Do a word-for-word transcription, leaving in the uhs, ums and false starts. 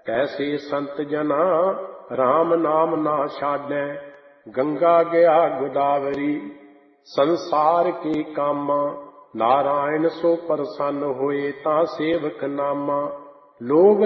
कैसे संत जना राम नाम ना छाडै। गंगा गया गोदावरी संसार के कामा। नारायण सो प्रसन्न होए ता सेवक नामा। लोग